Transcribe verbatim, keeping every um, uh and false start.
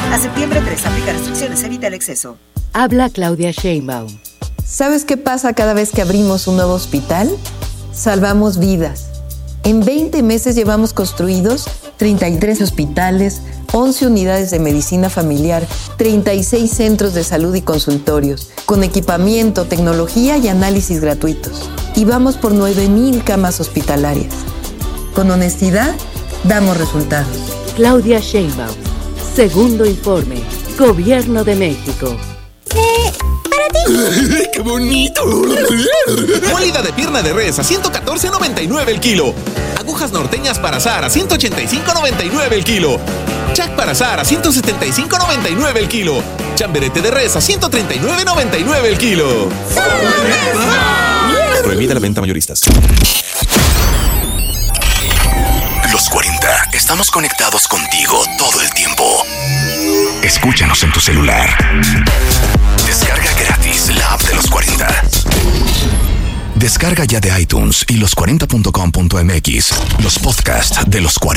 A septiembre tres, aplica restricciones, evita el exceso. Habla Claudia Sheinbaum. ¿Sabes qué pasa cada vez que abrimos un nuevo hospital? Salvamos vidas. En veinte meses llevamos construidos treinta y tres hospitales, once unidades de medicina familiar, treinta y seis centros de salud y consultorios, con equipamiento, tecnología y análisis gratuitos. Y vamos por nueve mil camas hospitalarias. Con honestidad, damos resultados. Claudia Sheinbaum. Segundo informe. Gobierno de México. Eh, para ti. ¡Qué bonito! Mólida de pierna de res a ciento catorce noventa y nueve el kilo. Agujas norteñas para azar a ciento ochenta y cinco noventa y nueve el kilo. Chac para azar a ciento setenta y cinco noventa y nueve el kilo. Chamberete de res a ciento treinta y nueve noventa y nueve el kilo. Prohibida la venta mayoristas. Los cuarenta. Estamos conectados contigo todo el tiempo. Escúchanos en tu celular. Descarga gratis la app de Los cuarenta. Descarga ya de iTunes y los cuarenta punto com punto m x los podcasts de Los cuarenta.